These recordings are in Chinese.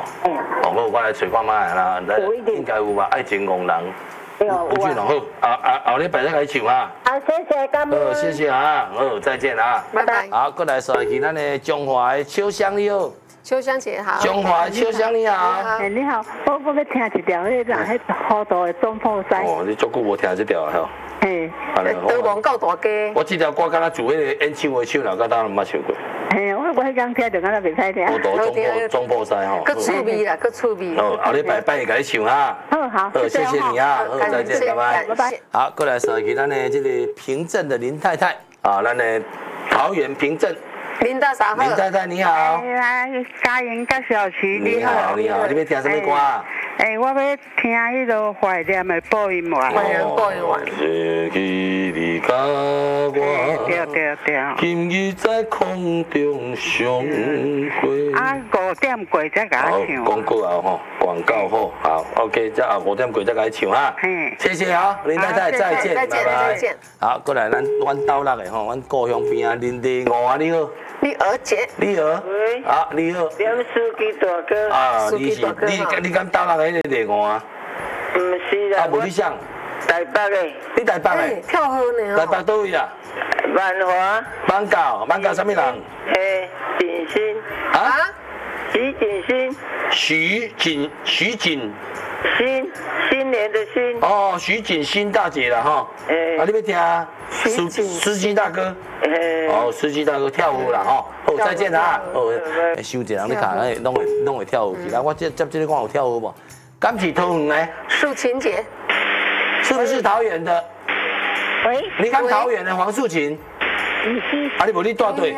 我来找看卖啦，应该有吧？爱情工人。吴俊龙好，后礼拜再来唱啊。 好，谢谢，感恩。 谢谢啊，再见啊， 拜拜。 好，过来说起咱的中华的秋香你好。 秋香姐好。 中华的秋香你好。 你好，我要听一条迄好大的中破西。 你足久无听这条吼。 嘿。 都广告大家。 我这条歌敢若做迄个演唱会唱了，敢当然捌唱过。 嘿，我迄刚听就敢若袂歹听。 好大中破西吼。 搁趣味啦，搁趣味。 后礼拜拜甲你唱哈。 好， 谢谢你啊，再见，拜拜。 拜拜。 好，过来说起咱的这个平镇的林太太啊，咱的桃园平镇。 林大嫂好。 林太太你好。 嘉莹甲小琪你好，你好，你要听什么歌啊？ 我要听迄个怀念的播音员。 怀念播音员。 记起你甲我， 对。 今日在空中相会。 5点过才甲我唱。 广告啊吼，广告好 ，OK， 再5点过再甲你唱哈。谢谢啊，林太太，再见，拜拜。好，过来阮斗六的吼，阮故乡边啊，林第5啊，你好。 丽儿姐， 丽儿，好，你好。 梁书记大哥。 啊，你敢斗六个迄个第5啊？ 唔是啦。 无你想？ 台北的。 你台北的？ 跳好呢。 台北倒位啊？ 万华。 万教什么人？ 景新。 啊？ 徐景新。 徐景。 新年的新。 哦，徐景新大姐啦哈。你要听司机大哥。司机大哥跳舞啦哈。好，再见啦。收一人你看，拢会跳舞去啦。我接这个看有跳舞无？敢是桃园的？ 素琴姐。 是不是桃园的？ 喂。 你敢桃园的黄素琴？你无你带队？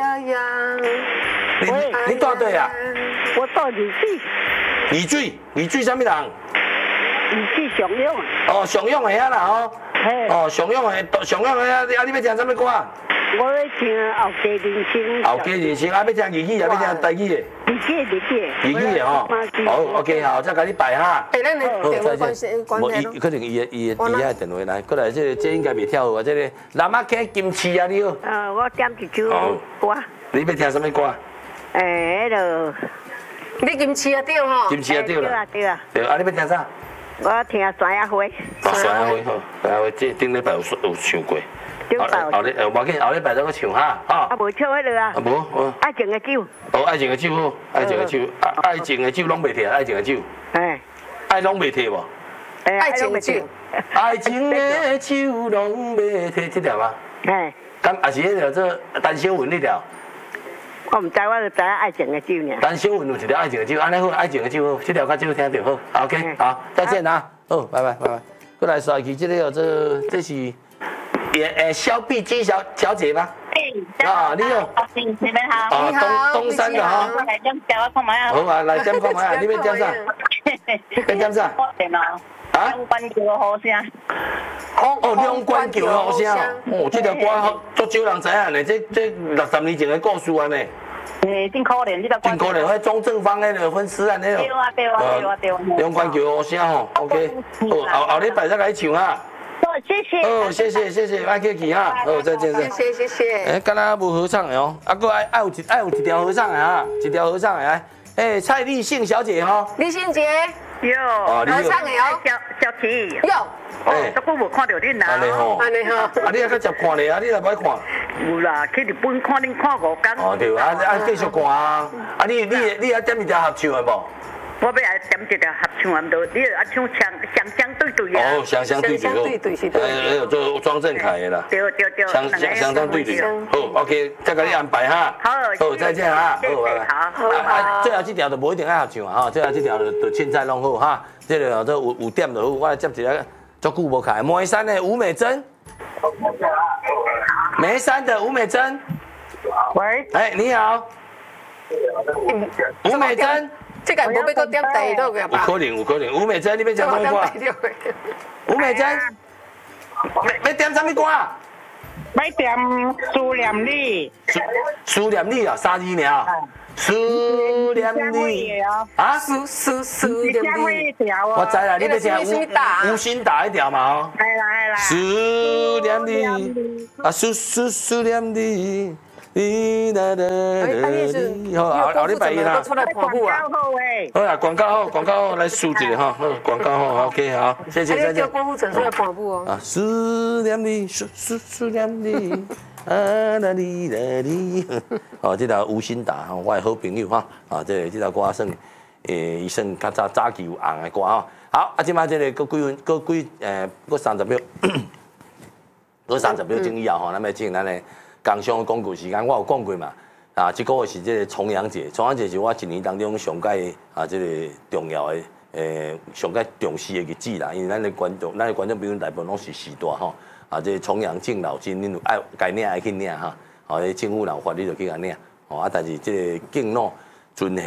你带队啊？ 我带李水。 李水什么人？ 李水常用。 常用的啦吼。常用的你要听什么歌啊？ 我要听后街人生。 后街人生，要听日语，要听台语的。日语的吼。好 ，OK， 好，再给你摆哈。 咱的电话关系。 可能伊遐电话来，过来这应该袂跳舞啊，这个南亚溪金翅啊，你好。 我点一首歌。 你要听什么歌？ 迄个。 你金翅啊对吼？ 金翅啊对啦。 对啊。 对，你要听啥？ 我听山野花。 山野花好，山野花这顶礼拜有唱过。后礼拜再去唱哈， 无唱迄个啊。 无。 爱情的酒。 爱情的酒好，爱情的酒，爱情的酒拢袂停，爱情的酒。爱拢袂停无？ 爱情的酒。 爱情的酒拢袂停，这条吗？敢也是迄条做陈小文那条。 我唔知，我就知爱情的酒呢。 陈小文有一条爱情的酒，安尼好，爱情的酒好，这条较少听着好。OK， 好，再见啊。好，拜拜。过来说起这个这是。肖碧姬小姐吗？ 你好。你们好。 你好。 东山的哈。 来点叫我看卖啊。 好啊，来点看卖啊，你要点啥？要点啥？ 两关桥的好声。 两关桥的好声。这条歌足少人知影呢，这60年前的故事啊呢。 真可怜，这条歌。 真可怜，迄钟正芳迄个分尸案迄个。对。两关桥的好声吼 ，OK。后礼拜再来唱啊。谢谢。谢谢，爱客气哈。再见。 谢谢。 敢若无合唱的哦，还有一条合唱的哈，一条合唱的。蔡丽杏小姐哈。 李杏姐。 有。 合唱的哦。 小琪。 有。 足久无看到恁啦。 安尼吼。你还较接看咧啊？你来不爱看？ 有啦，去日本看恁看5天。 对继续看啊！你还点一条合唱的无？ 我要来点一条合唱的，你要唱双对对啊。 双对是对。做庄正凯的啦。对。双对。好 ，OK， 再给你安排哈。好，再见哈。好，拜拜。好。最后这条就无一定爱合唱啊，哈，最后这条就凊彩弄好哈。这个有点就好，我来接一个足久无开。梅山的吴美珍。梅山的吴美珍。 喂。 你好。吴美珍。 这个无要搁点第二个吧？ 有可能。吴美珍，你要讲什么歌？吴美珍，要点什么歌？ 要点思念你。 思念你啊，3字尔。思念你。啊？ 思念你。 我知啦，你要听吴欣达那条嘛吼。 系啦。 思念你，思念你。 你啦啦啦，好，后礼拜一啦。 出来跑步啊！ 好啦，广告好，来输一个哈，好，广告好 ，OK， 好，谢谢，再见。 叫郭富城出来跑步哦。 啊，思念你，思念你，啊啦哩啦哩。哦，这条吴欣达，我的好朋友哈，啊，这条歌算，伊算较早期有红的歌哈。好，啊，即摆这个搁30秒，搁30秒钟以后吼，咱要进咱的工商广告时间，我有讲过嘛。啊，这个是这个重阳节，重阳节是我一年当中上届啊，这个重要的上届重视的日子啦。因为咱的观众朋友大部分拢是时大吼，啊，这个重阳敬老金，恁爱该领爱去领哈，哦，政府有法律就去甲领，哦，啊，但是这个敬老尊